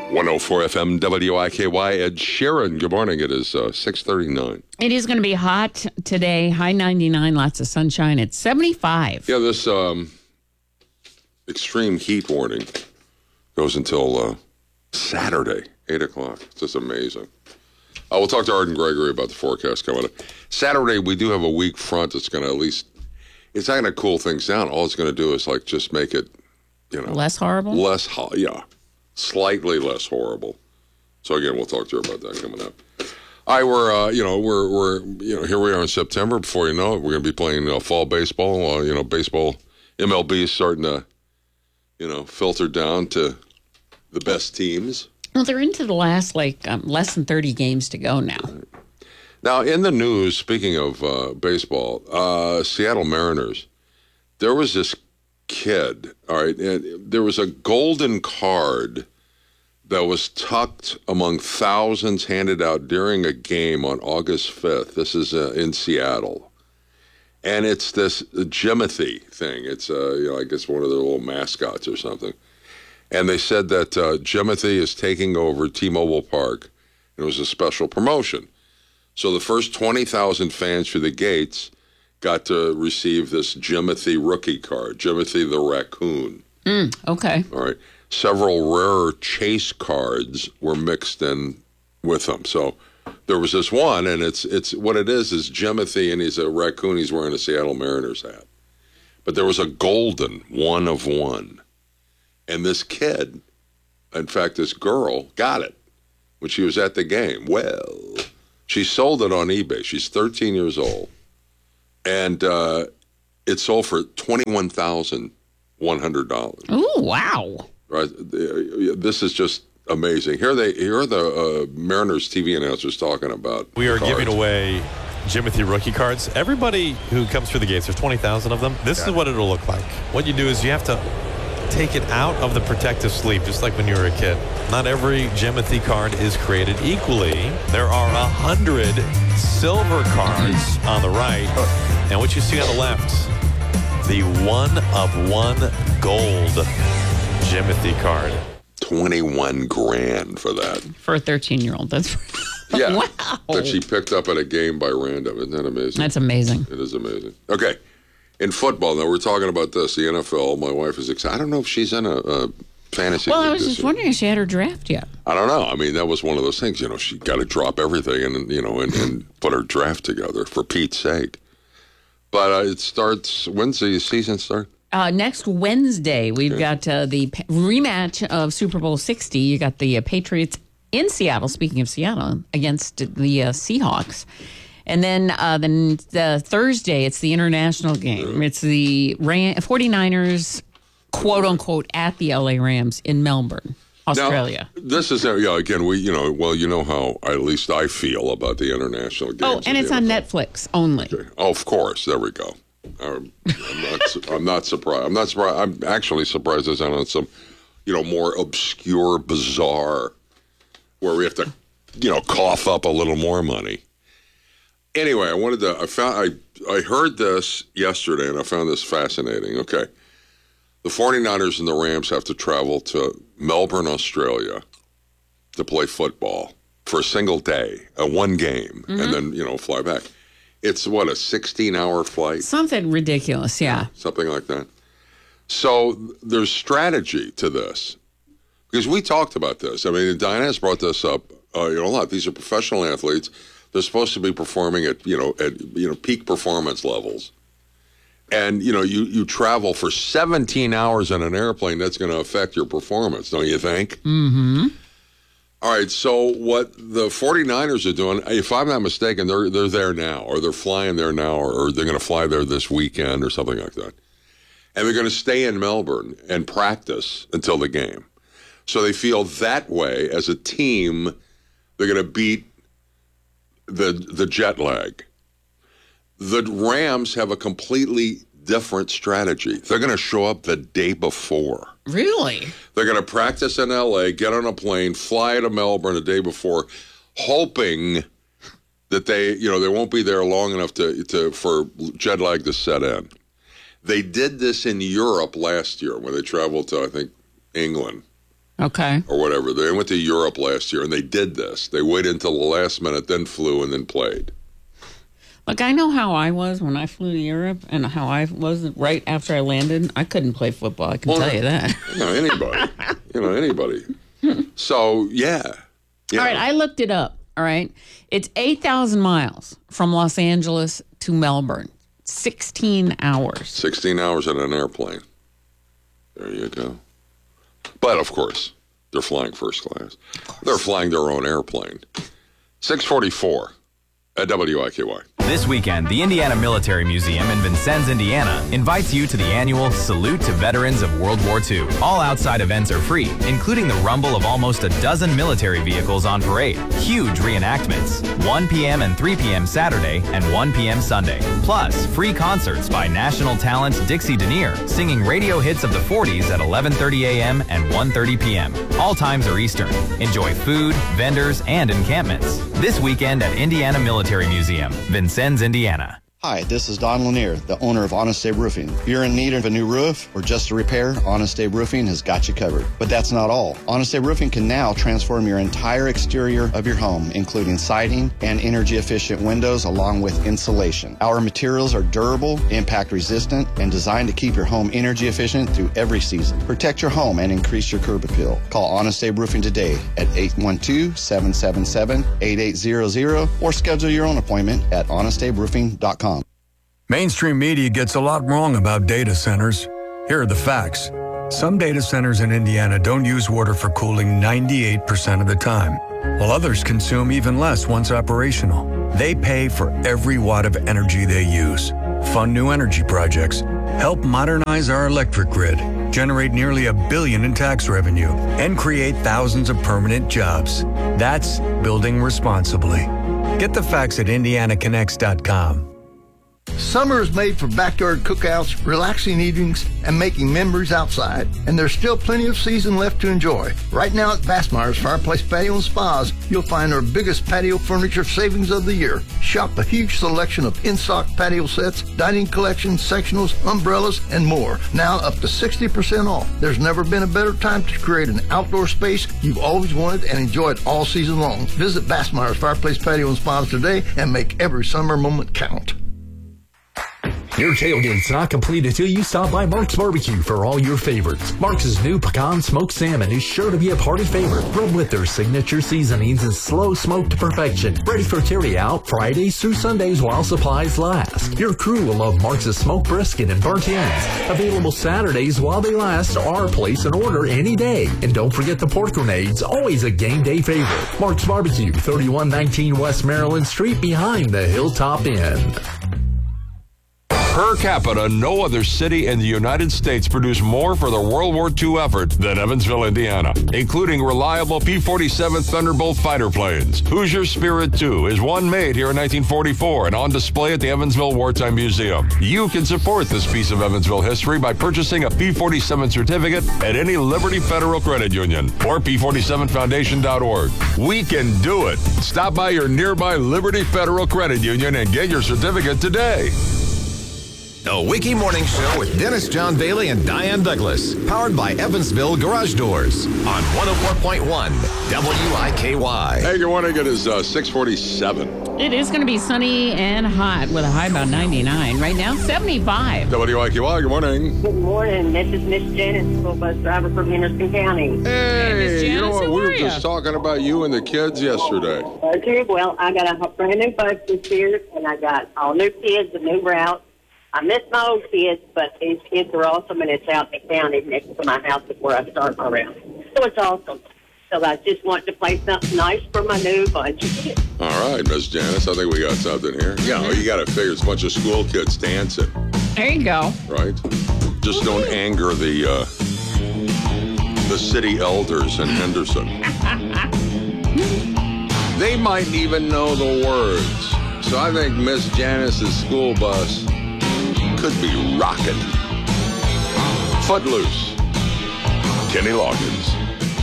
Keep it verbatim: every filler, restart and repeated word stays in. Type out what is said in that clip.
one oh four F M W I K Y. Ed Sheeran, good morning. It is uh, six thirty-nine. It is going to be hot today. High ninety-nine, lots of sunshine. It's seventy-five. Yeah, this um, extreme heat warning goes until uh, Saturday, eight o'clock. It's just amazing. Uh, we'll talk to Arden Gregory about the forecast coming up. Saturday, we do have a weak front that's going to at least, it's not going to cool things down. All it's going to do is like just make it, you know. Less horrible? Less hot, yeah. Slightly less horrible. So again, we'll talk to her about that coming up. All right, we're uh, you know we're we're you know here we are in September. Before you know it, we're going to be playing uh, fall baseball. Uh, you know, baseball M L B is starting to you know filter down to the best teams. Well, they're into the last like um, less than thirty games to go now. Now, in the news, speaking of uh, baseball, uh, Seattle Mariners, there was this kid. All right, and there was a golden card that was tucked among thousands handed out during a game on August fifth. This is uh, in Seattle. And it's this Jimothy thing. It's, uh, you know, I guess one of their little mascots or something. And they said that uh, Jimothy is taking over T-Mobile Park. It was a special promotion. So the first twenty thousand fans through the gates got to receive this Jimothy rookie card, Jimothy the raccoon. Mm, okay. All right. Several rarer chase cards were mixed in with them. So there was this one, and it's it's what it is is Jimothy, and he's a raccoon. He's wearing a Seattle Mariners hat. But there was a golden one of one. And this kid, in fact, this girl, got it when she was at the game. Well, she sold it on eBay. She's thirteen years old. And uh, it sold for twenty-one thousand one hundred dollars. Oh, wow. Right, this is just amazing. Here they, here are the uh, Mariners T V announcers talking about. We are cards. giving away Jimothy rookie cards. Everybody who comes through the gates, there's twenty thousand of them. This yeah. is what it'll look like. What you do is you have to take it out of the protective sleeve, just like when you were a kid. Not every Jimothy card is created equally. There are a hundred silver cards on the right, and what you see on the left, the one of one gold Jimothy card. twenty-one grand for that. For a thirteen-year-old. That's yeah. Wow. That she picked up at a game by random. Isn't that amazing? That's amazing. It is amazing. Okay. In football, now we're talking about this. The N F L, my wife is excited. I don't know if she's in a, a fantasy Well, league I was this just year. wondering if she had her draft yet. I don't know. I mean, that was one of those things, you know, she got to drop everything and, you know, and, and put her draft together for Pete's sake. But uh, it starts, when's the season start? Uh, next Wednesday, we've Okay. got uh, the p- rematch of Super Bowl sixty. You got the uh, Patriots in Seattle, speaking of Seattle, against the uh, Seahawks. And then uh, the, the Thursday, it's the international game. It's the Ram- 49ers, quote-unquote, at the L A Rams in Melbourne, Australia. Now, this is, uh, yeah, again, we, you know, well, you know how at least I feel about the international games. Oh, and it's on Netflix only. Okay. Oh, of course. There we go. Um, I'm, not, I'm not surprised. I'm not surprised. I'm actually surprised it's not on some, you know, more obscure, bizarre, where we have to, you know, cough up a little more money. Anyway, I wanted to, I found, I, I heard this yesterday and I found this fascinating. Okay. The 49ers and the Rams have to travel to Melbourne, Australia to play football for a single day, a one game, mm-hmm. and then, you know, fly back. It's what, a sixteen-hour flight? Something ridiculous, yeah. Something like that. So there's strategy to this. Because we talked about this. I mean, Diana has brought this up uh, you know, a lot. These are professional athletes. They're supposed to be performing at, you know, at you know peak performance levels. And, you know, you, you travel for seventeen hours in an airplane, that's going to affect your performance, don't you think? Mm-hmm. All right, so what the 49ers are doing, if I'm not mistaken, they're they're there now, or they're flying there now, or, or they're going to fly there this weekend or something like that. And they're going to stay in Melbourne and practice until the game. So they feel that way, as a team, they're going to beat the the jet lag. The Rams have a completely different strategy. They're going to show up the day before. Really? They're going to practice in L A, get on a plane, fly to Melbourne the day before, hoping that they, you know, they won't be there long enough to, to for jet lag to set in. They did this in Europe last year when they traveled to, I think, England. Okay. or whatever. They went to Europe last year, and they did this. They waited until the last minute, then flew, and then played. Look, I know how I was when I flew to Europe and how I was right after I landed. I couldn't play football, I can Well, tell you that. You know, anybody. you know, anybody. So, yeah. You All right, know. I looked it up, all right? It's eight thousand miles from Los Angeles to Melbourne, sixteen hours. sixteen hours on an airplane. There you go. But, of course, they're flying first class. They're flying their own airplane. six forty-four at W I K Y. This weekend, the Indiana Military Museum in Vincennes, Indiana, invites you to the annual Salute to Veterans of World War Two. All outside events are free, including the rumble of almost a dozen military vehicles on parade, huge reenactments, one p.m. and three p.m. Saturday and one p.m. Sunday. Plus, free concerts by national talent Dixie Denier, singing radio hits of the forties at eleven thirty a.m. and one thirty p.m. All times are Eastern. Enjoy food, vendors, and encampments. This weekend at Indiana Military Museum, Vincennes, Indiana. Hi, this is Don Lanier, the owner of Honest Abe Roofing. If you're in need of a new roof or just a repair, Honest Abe Roofing has got you covered. But that's not all. Honest Abe Roofing can now transform your entire exterior of your home, including siding and energy-efficient windows along with insulation. Our materials are durable, impact-resistant, and designed to keep your home energy-efficient through every season. Protect your home and increase your curb appeal. Call Honest Abe Roofing today at eight one two, seven seven seven, eight eight zero zero or schedule your own appointment at honest abe roofing dot com. Mainstream media gets a lot wrong about data centers. Here are the facts. Some data centers in Indiana don't use water for cooling ninety-eight percent of the time, while others consume even less once operational. They pay for every watt of energy they use. Fund new energy projects, help modernize our electric grid, generate nearly a billion in tax revenue, and create thousands of permanent jobs. That's building responsibly. Get the facts at indiana connects dot com. Summer is made for backyard cookouts, relaxing evenings, and making memories outside. And there's still plenty of season left to enjoy. Right now at Bassmeyer's Fireplace Patio and Spas, you'll find our biggest patio furniture savings of the year. Shop a huge selection of in-stock patio sets, dining collections, sectionals, umbrellas, and more. Now up to sixty percent off. There's never been a better time to create an outdoor space you've always wanted and enjoy it all season long. Visit Bassmeyer's Fireplace Patio and Spas today and make every summer moment count. Your tailgate's not complete until you stop by Mark's Barbecue for all your favorites. Mark's new pecan smoked salmon is sure to be a party favorite, rubbed with their signature seasonings and slow smoked to perfection. Ready for carry out Fridays through Sundays while supplies last. Your crew will love Mark's smoked brisket and burnt ends. Available Saturdays while they last, or place an order any day. And don't forget the pork grenades, always a game day favorite. Mark's Barbecue, thirty-one nineteen West Maryland Street behind the Hilltop Inn. Per capita, no other city in the United States produced more for the World War Two effort than Evansville, Indiana, including reliable P forty-seven Thunderbolt fighter planes. Hoosier Spirit two is one made here in nineteen forty-four and on display at the Evansville Wartime Museum. You can support this piece of Evansville history by purchasing a P forty-seven certificate at any Liberty Federal Credit Union or P forty-seven foundation dot org. We can do it. Stop by your nearby Liberty Federal Credit Union and get your certificate today. The Wiki Morning Show with Dennis John Bailey and Diane Douglas. Powered by Evansville Garage Doors on one oh four point one W I K Y. Hey, good morning. It is uh, six forty-seven. It is going to be sunny and hot with a high about ninety-nine. Right now, seventy-five. W I K Y, good morning. Good morning. This is Miss Janet, school bus driver from Henderson County. Hey, Miss you know Janice, what? how We are were ya? just talking about you and the kids yesterday. Okay, well, I got a brand new bus this year, and I got all new kids, a new route. I miss my old kids, but these kids are awesome, and it's out in the county next to my house is where I start my route. So it's awesome. So I just want to play something nice for my new bunch of kids. All right, Miss Janice, I think we got something here. Yeah, you got to figure it's a bunch of school kids dancing, There you go. right? Just don't anger the uh, the city elders in Henderson. They mightn't even know the words. So I think Miss Janice's school bus could be rocking. Footloose. Kenny Loggins.